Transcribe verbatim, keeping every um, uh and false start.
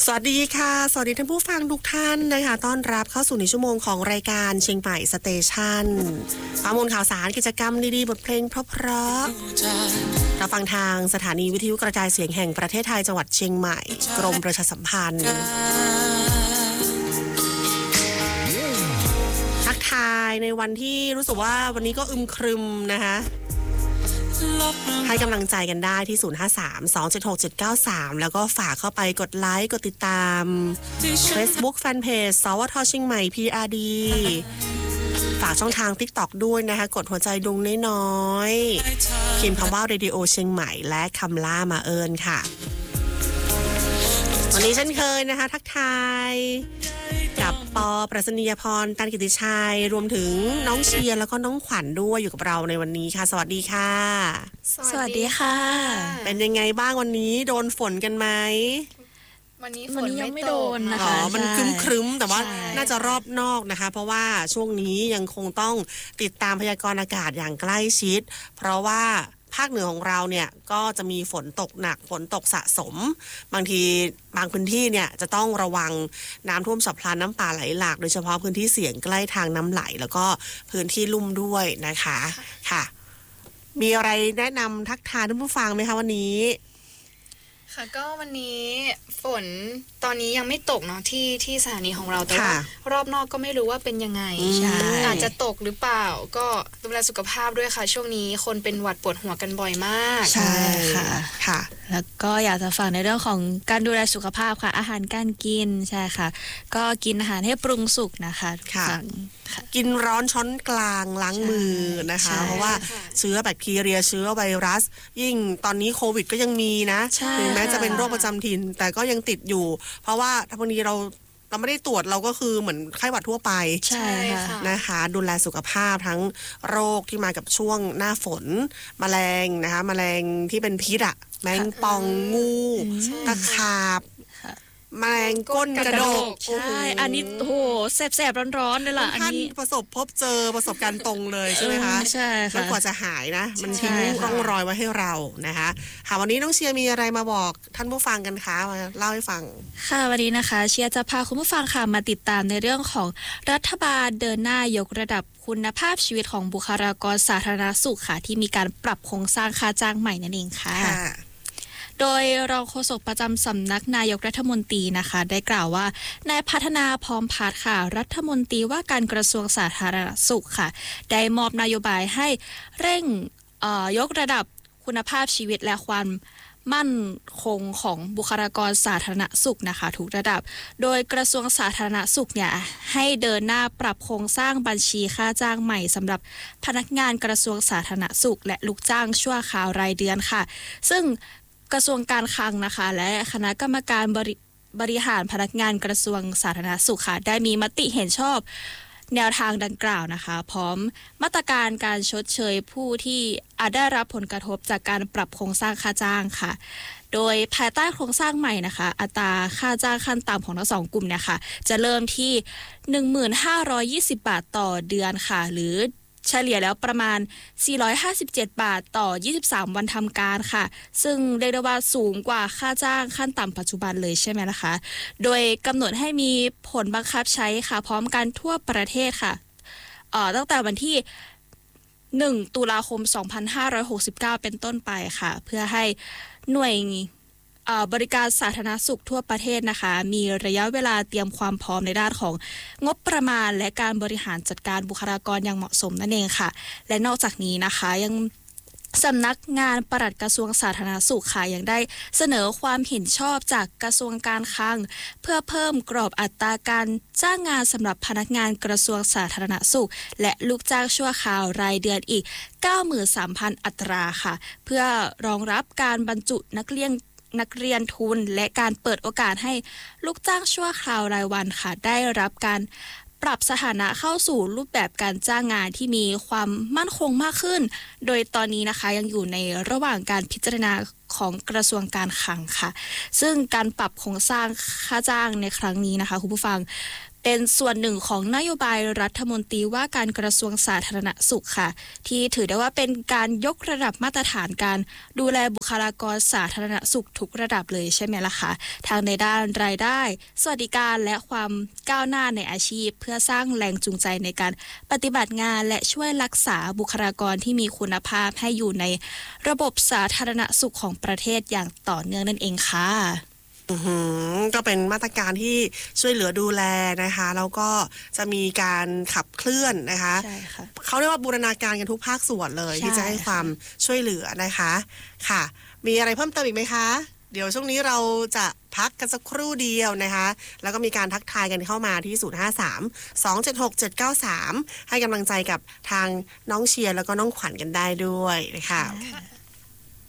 สวัสดีค่ะสวัสดีท่านผู้ฟังทุกท่านนะคะต้อนรับเข้าสู่ในชั่วโมงของรายการเชียงใหม่สเตชันข้อมูลข่าวสารกิจกรรมดีๆบทเพลงเพราะๆเราฟังทางสถานีวิทยุกระจายเสียงแห่งประเทศไทยจังหวัดเชียงใหม่กรมประชาสัมพันธ์ทักทายในวันที่รู้สึกว่าวันนี้ก็อึมครึมนะคะให้กำลังใจกันได้ที่ศูนย์ ห้า สาม สอง เจ็ด หก เจ็ด เก้า สามแล้วก็ฝากเข้าไปกดไลค์กดติดตาม Facebook Fanpage สวทเชียงใหม่ พี อาร์ ดี ฝากช่องทาง TikTok ด้วยนะคะกดหัวใจดวงน้อยๆพิมพ์คำว่า Radio เชียงใหม่และคำล่ามาเอิญค่ะวันนี้เช่นเคยนะคะทักทายกับปอประสนียพรตันกิติชัยรวมถึงน้องเชียร์แล้วก็น้องขวัญด้วยอยู่กับเราในวันนี้ค่ะสวัสดีค่ะสวัสดีค่ะเป็นยังไงบ้างวันนี้โดนฝนกันไหมวันนี้ฝนยังไม่โดนนะคะอ๋อมันครึ้มๆแต่ว่าน่าจะรอบนอกนะคะเพราะว่าช่วงนี้ยังคงต้องติดตามพยากรณ์อากาศอย่างใกล้ชิดเพราะว่าภาคเหนือของเราเนี่ยก็จะมีฝนตกหนักฝนตกสะสมบางทีบางพื้นที่เนี่ยจะต้องระวังน้ำท่วมฉับพลันน้ำป่าไหลหลากโดยเฉพาะพื้นที่เสี่ยงใกล้ทางน้ำไหลแล้วก็พื้นที่ลุ่มด้วยนะคะค่ะมีอะไรแนะนำทักทายท่านผู้ฟังไหมคะวันนี้ค่ะก็วันนี้ฝนตอนนี้ยังไม่ตกเนาะที่ที่สถานีของเราแต่ว่ารอบนอกก็ไม่รู้ว่าเป็นยังไงอาจจะตกหรือเปล่าก็ดูแลสุขภาพด้วยค่ะช่วงนี้คนเป็นหวัดปวดหัวกันบ่อยมากใช่ค่ะค่ะแล้วก็อยากจะฝากในเรื่องของการดูแลสุขภาพค่ะอาหารการกินใช่ค่ะก็กินอาหารให้ปรุงสุกนะคะค่ะกินร้อนช้อนกลางล้างมือนะคะเพราะว่าเชื้อแบคทีเรียเชื้อไวรัสยิ่งตอนนี้โควิดก็ยังมีนะถึงแม้จะเป็นโรคประจำถิ่นแต่ก็ยังติดอยู่เพราะว่าถ้าบางทีเราเราไม่ได้ตรวจเราก็คือเหมือนไข้หวัดทั่วไปใช่ค่ะนะคะดูแลสุขภาพทั้งโรคที่มากับช่วงหน้าฝนแมลงนะคะแมลงที่เป็นพิษอะแมงป่องงูตะขาบแมลงก้นกระดกใช่อันนี้โหแสบๆร้อนๆเลยล่ะอันนี้ประสบพบเจอประสบการณ์ตรงเลยใช่ไหมคะใช่ค่ะแล้วกว่าจะหายนะมันทิ้งร่องรอยไว้ให้เรานะคะค่ะวันนี้น้องเชียร์มีอะไรมาบอกท่านผู้ฟังกันคะมาเล่าให้ฟังค่ะวันนี้นะคะเชียร์จะพาคุณผู้ฟังค่ะมาติดตามในเรื่องของรัฐบาลเดินหน้ายกระดับคุณภาพชีวิตของบุคลากรสาธารณสุขค่ะที่มีการปรับโครงสร้างค่าจ้างใหม่นั่นเองค่ะโดยรองโฆษกประจำสำนักนายกรัฐมนตรีนะคะได้กล่าวว่านายพัฒนาพร้อมพัฒน์ค่ะรัฐมนตรีว่าการกระทรวงสาธารณสุขค่ะได้มอบนโยบายให้เร่งยกระดับคุณภาพชีวิตและความมั่นคงของบุคลากรสาธารณสุขนะคะทุกระดับโดยกระทรวงสาธารณสุขเนี่ยให้เดินหน้าปรับโครงสร้างบัญชีค่าจ้างใหม่สำหรับพนักงานกระทรวงสาธารณสุขและลูกจ้างชั่วคราวรายเดือนค่ะซึ่งกระทรวงการคลังนะคะและคณะกรรมการบริบริหารพนักงานกระทรวงสาธารณสุขค่ะได้มีมติเห็นชอบแนวทางดังกล่าวนะคะพร้อมมาตรการการชดเชยผู้ที่อาจได้รับผลกระทบจากการปรับโครงสร้างค่าจ้างค่ะโดยภายใต้โครงสร้างใหม่นะคะอัตราค่าจ้างขั้นต่ำของทั้งสองกลุ่มเนี่ยค่ะจะเริ่มที่ หนึ่งพันห้าร้อยยี่สิบ บาทต่อเดือนค่ะหรือเฉลี่ยแล้วประมาณสี่ร้อยห้าสิบเจ็ดบาทต่อยี่สิบสามวันทำการค่ะซึ่งเรียกได้ว่าสูงกว่าค่าจ้างขั้นต่ำปัจจุบันเลยใช่ไหมนะคะโดยกำหนดให้มีผลบังคับใช้ค่ะพร้อมกันทั่วประเทศค่ะเอ่อตั้งแต่วันที่หนึ่งตุลาคมสองพันห้าร้อยหกสิบเก้าเป็นต้นไปค่ะเพื่อให้หน่วยบริการสาธารณสุขทั่วประเทศนะคะมีระยะเวลาเตรียมความพร้อมในด้านของงบประมาณและการบริหารจัดการบุคลากรอย่างเหมาะสมนั่นเองค่ะและนอกจากนี้นะคะยังสำนักงานปลัดกระทรวงสาธารณสุขค่ะยังได้เสนอความเห็นชอบจากกระทรวงการคลังเพื่อเพิ่มกรอบอัตราการจ้างงานสำหรับพนักงานกระทรวงสาธารณสุขและลูกจ้างชั่วคราวรายเดือนอีก เก้าหมื่นสามพัน อัตราค่ะเพื่อรองรับการบรรจุนักเรียนนักเรียนทุนและการเปิดโอกาสให้ลูกจ้างชั่วคราวรายวันค่ะได้รับการปรับสถานะเข้าสู่รูปแบบการจ้างงานที่มีความมั่นคงมากขึ้นโดยตอนนี้นะคะยังอยู่ในระหว่างการพิจารณาของกระทรวงการคลังค่ะซึ่งการปรับโครงสร้างค่าจ้างในครั้งนี้นะคะคุณผู้ฟังเป็นส่วนหนึ่งของนโยบายรัฐมนตรีว่าการกระทรวงสาธารณสุขค่ะที่ถือได้ว่าเป็นการยกระดับมาตรฐานการดูแลบุคลากรสาธารณสุขทุกระดับเลยใช่ไหมล่ะคะทางในด้านรายได้สวัสดิการและความก้าวหน้าในอาชีพเพื่อสร้างแรงจูงใจในการปฏิบัติงานและช่วยรักษาบุคลากรที่มีคุณภาพให้อยู่ในระบบสาธารณสุขของประเทศอย่างต่อเนื่องนั่นเองค่ะอือก็เป็นมาตรการที่ช่วยเหลือดูแลนะคะแล้วก็จะมีการขับเคลื่อนนะคะใช่ค่ะเขาเรียกว่าบูรณาการกันทุกภาคส่วนเลยที่จะให้ความช่วยเหลือนะคะค่ะมีอะไรเพิ่มเติมอีกไหมคะเดี๋ยวช่วงนี้เราจะพักกันสักครู่เดียวนะคะแล้วก็มีการทักทายกันเข้ามาที่ศูนย์ ห้า สาม สอง เจ็ด หก เจ็ด เก้า สามให้กำลังใจกับทางน้องเชียร์แล้วก็น้องขวัญกันได้ด้วยนะคะ